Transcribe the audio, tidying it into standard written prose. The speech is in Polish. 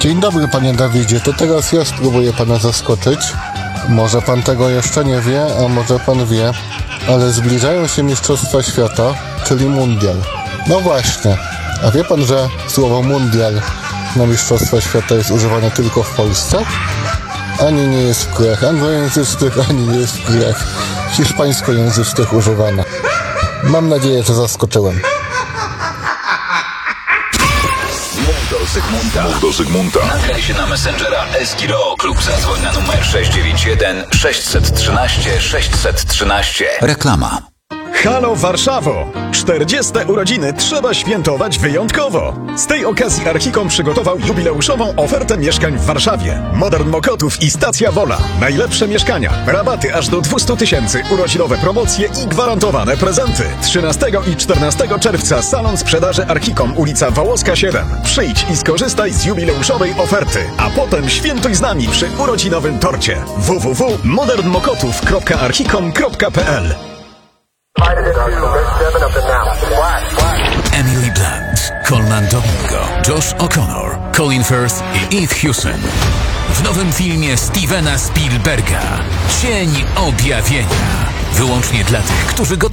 Dzień dobry, panie Dawidzie. To teraz ja spróbuję pana zaskoczyć. Może pan tego jeszcze nie wie, a może pan wie, ale zbliżają się Mistrzostwa Świata, czyli mundial. No właśnie. A wie pan, że słowo mundial na Mistrzostwa Świata jest używane tylko w Polsce? Ani nie jest w krajach anglojęzycznych, ani nie jest w krajach hiszpańskojęzycznych używana. Mam nadzieję, że zaskoczyłem. Mów do Zygmunta. Nagraj się na Messengera Eskiro lub zadzwoń na numer 691 613 613. Reklama. Halo Warszawo! 40. urodziny trzeba świętować wyjątkowo. Z tej okazji Archicom przygotował jubileuszową ofertę mieszkań w Warszawie. Modern Mokotów i Stacja Wola. Najlepsze mieszkania, rabaty aż do 200 000, urodzinowe promocje i gwarantowane prezenty. 13 i 14 czerwca salon sprzedaży Archicom, ulica Wałowska 7. Przyjdź i skorzystaj z jubileuszowej oferty, a potem świętuj z nami przy urodzinowym torcie. www.modernmokotów.archicom.pl. Emily Blunt, Coleman Domingo, Josh O'Connor, Colin Firth i Eve Hewson w nowym filmie Stevena Spielberga Cień Objawienia. Wyłącznie dla tych, którzy gotowi